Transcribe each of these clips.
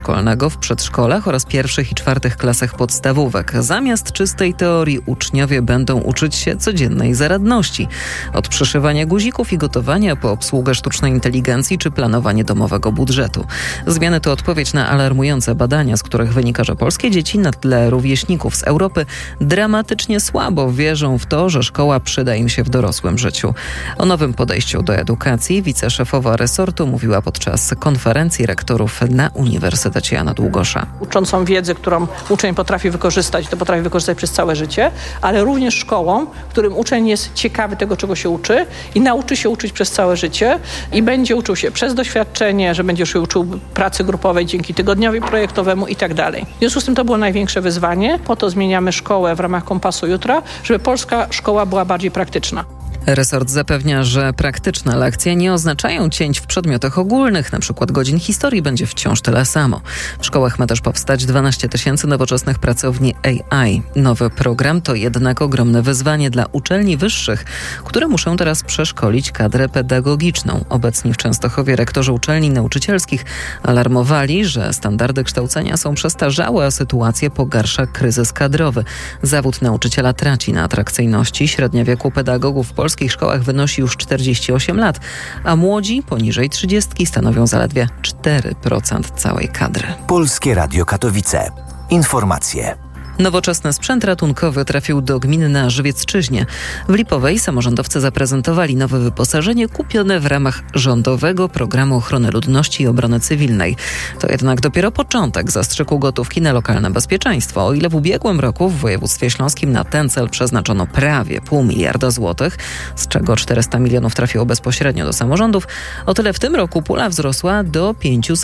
szkolnego w przedszkolach oraz 1. i 4. klasach podstawówek. Zamiast czystej teorii uczniowie będą uczyć się codziennej zaradności. Od przyszywania guzików i gotowania po obsługę sztucznej inteligencji czy planowanie domowego budżetu. Zmiany to odpowiedź na alarmujące badania, z których wynika, że polskie dzieci na tle rówieśników z Europy dramatycznie słabo wierzą w to, że szkoła przyda im się w dorosłym życiu. O nowym podejściu do edukacji wiceszefowa resortu mówiła podczas konferencji rektorów na Uniwersytecie Jana Długosza. Uczącą wiedzę, którą uczeń potrafi wykorzystać, to potrafi wykorzystać przez całe życie, ale również szkołą, w którym uczeń jest ciekawy tego, czego się uczy i nauczy się uczyć przez całe życie i będzie uczył się przez doświadczenie, że będzie się uczył pracy grupowej dzięki tygodniowi projektowemu i tak dalej. W związku z tym to było największe wyzwanie. Po to zmieniamy szkołę w ramach Kompasu Jutra, żeby polska szkoła była bardziej praktyczna. Resort zapewnia, że praktyczne lekcje nie oznaczają cięć w przedmiotach ogólnych, np. godzin historii będzie wciąż tyle samo. W szkołach ma też powstać 12 000 nowoczesnych pracowni AI. Nowy program to jednak ogromne wyzwanie dla uczelni wyższych, które muszą teraz przeszkolić kadrę pedagogiczną. Obecni w Częstochowie rektorzy uczelni nauczycielskich alarmowali, że standardy kształcenia są przestarzałe, a sytuację pogarsza kryzys kadrowy. Zawód nauczyciela traci na atrakcyjności. Średnia wieku pedagogów w polskich szkołach wynosi już 48 lat, a młodzi poniżej 30 stanowią zaledwie 4% całej kadry. Polskie Radio Katowice. Informacje. Nowoczesny sprzęt ratunkowy trafił do gminy na Żywiecczyźnie. W Lipowej samorządowcy zaprezentowali nowe wyposażenie kupione w ramach rządowego programu ochrony ludności i obrony cywilnej. To jednak dopiero początek zastrzyku gotówki na lokalne bezpieczeństwo. O ile w ubiegłym roku w województwie śląskim na ten cel przeznaczono prawie 500 000 złotych, z czego 400 milionów trafiło bezpośrednio do samorządów, o tyle w tym roku pula wzrosła do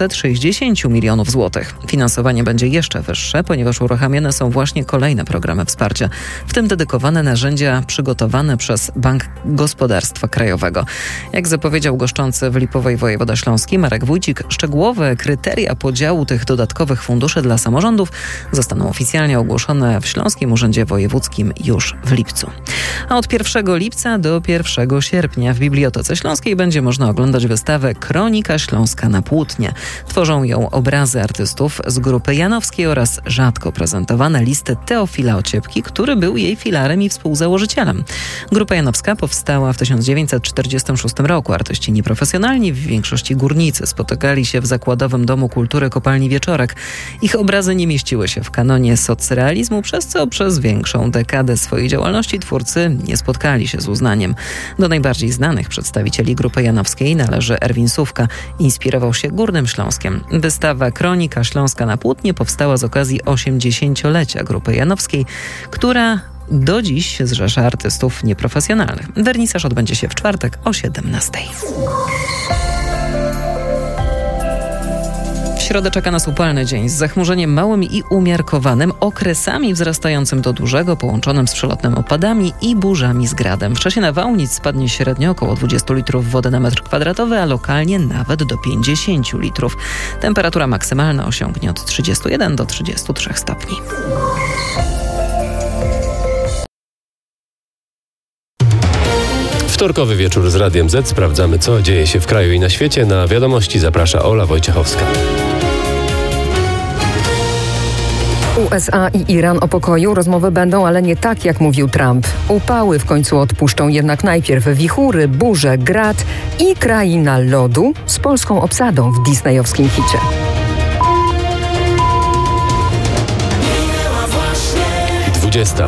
560 milionów złotych. Finansowanie będzie jeszcze wyższe, ponieważ uruchamiane są właśnie kolejne programy wsparcia, w tym dedykowane narzędzia przygotowane przez Bank Gospodarstwa Krajowego. Jak zapowiedział goszczący w Lipowej wojewoda śląski Marek Wójcik, szczegółowe kryteria podziału tych dodatkowych funduszy dla samorządów zostaną oficjalnie ogłoszone w Śląskim Urzędzie Wojewódzkim już w lipcu. A od 1 lipca do 1 sierpnia w Bibliotece Śląskiej będzie można oglądać wystawę Kronika Śląska na płótnie. Tworzą ją obrazy artystów z grupy janowskiej oraz rzadko prezentowane listy Teofila Ociepki, który był jej filarem i współzałożycielem. Grupa janowska powstała w 1946 roku. Artyści nieprofesjonalni, w większości górnicy, spotykali się w Zakładowym Domu Kultury Kopalni Wieczorek. Ich obrazy nie mieściły się w kanonie socrealizmu, przez co przez większą dekadę swojej działalności twórcy nie spotkali się z uznaniem. Do najbardziej znanych przedstawicieli grupy janowskiej należy Erwin Sówka. Inspirował się Górnym Śląskiem. Wystawa Kronika Śląska na płótnie powstała z okazji 80-lecia grupy janowskiej, która do dziś zrzesza artystów nieprofesjonalnych. Wernisaż odbędzie się w czwartek o 17:00. W środę czeka nas upalny dzień z zachmurzeniem małym i umiarkowanym, okresami wzrastającym do dużego, połączonym z przelotnymi opadami i burzami z gradem. W czasie nawałnic spadnie średnio około 20 litrów wody na metr kwadratowy, a lokalnie nawet do 50 litrów. Temperatura maksymalna osiągnie od 31 do 33 stopni. Wtorkowy wieczór z Radiem Z. Sprawdzamy, co dzieje się w kraju i na świecie. Na wiadomości zaprasza Ola Wojciechowska. USA i Iran o pokoju rozmowy będą, ale nie tak, jak mówił Trump. Upały w końcu odpuszczą jednak najpierw wichury, burze, grad i kraina lodu z polską obsadą w disneyowskim hicie. 20.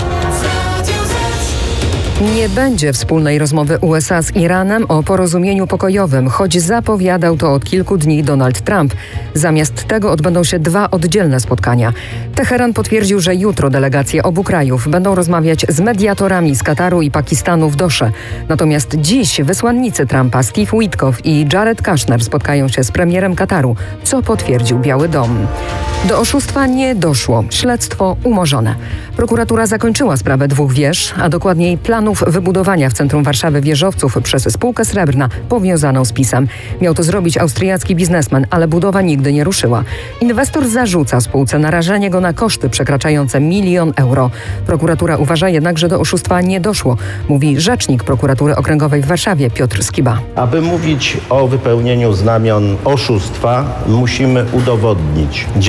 Nie będzie wspólnej rozmowy USA z Iranem o porozumieniu pokojowym, choć zapowiadał to od kilku dni Donald Trump. Zamiast tego odbędą się 2 oddzielne spotkania. Teheran potwierdził, że jutro delegacje obu krajów będą rozmawiać z mediatorami z Kataru i Pakistanu w Dosze. Natomiast dziś wysłannicy Trumpa Steve Witkoff i Jared Kushner spotkają się z premierem Kataru, co potwierdził Biały Dom. Do oszustwa nie doszło. Śledztwo umorzone. Prokuratura zakończyła sprawę 2 wież, a dokładniej planów wybudowania w centrum Warszawy wieżowców przez spółkę Srebrna powiązaną z PiS-em. Miał to zrobić austriacki biznesmen, ale budowa nigdy nie ruszyła. Inwestor zarzuca spółce narażenie go na koszty przekraczające 1 000 000 euro. Prokuratura uważa jednak, że do oszustwa nie doszło, mówi rzecznik prokuratury okręgowej w Warszawie Piotr Skiba. Aby mówić o wypełnieniu znamion oszustwa, musimy udowodnić